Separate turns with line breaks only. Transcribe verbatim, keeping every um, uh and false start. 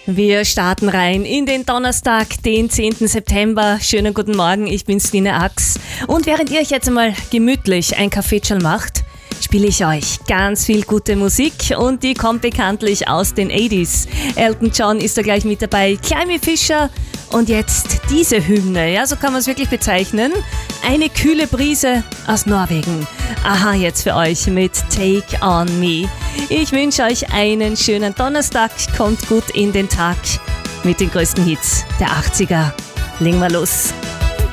Wir starten rein in den Donnerstag, den zehnten September. Schönen guten Morgen, ich bin Stine Ax. Und während ihr euch jetzt einmal gemütlich ein Kaffeetschal macht, spiele ich euch ganz viel gute Musik und die kommt bekanntlich aus den achtziger. Elton John ist da gleich mit dabei, Climby Fisher und jetzt diese Hymne, ja, so kann man es wirklich bezeichnen. Eine kühle Brise aus Norwegen. Aha, jetzt für euch mit Take On Me. Ich wünsche euch einen schönen Donnerstag, kommt gut in den Tag mit den größten Hits der achtziger. Legen wir los.